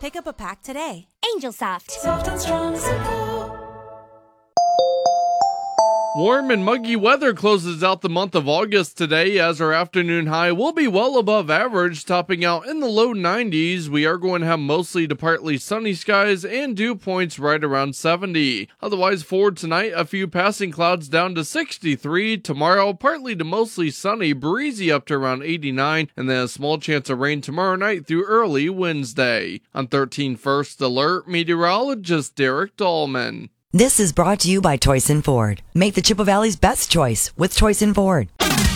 Pick up a pack today. Angel Soft. Soft and strong support. Warm and muggy weather closes out the month of August today, as our afternoon high will be well above average, topping out in the low 90s. We are going to have mostly to partly sunny skies and dew points right around 70. Otherwise, for tonight, a few passing clouds down to 63. Tomorrow, partly to mostly sunny, breezy up to around 89, and then a small chance of rain tomorrow night through early Wednesday. On 13 First Alert, meteorologist Derek Dahlman. This is brought to you by Toyson Ford. Make the Chippewa Valley's best choice with Toyson Ford.